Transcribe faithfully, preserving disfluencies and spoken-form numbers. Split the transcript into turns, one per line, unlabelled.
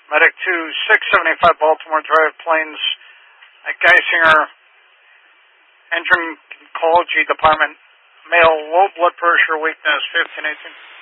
Medic two, six seventy-five Baltimore Drive, Plains, at Geisinger, Endocrinology Department, male, low blood pressure, weakness, fifteen eighteen.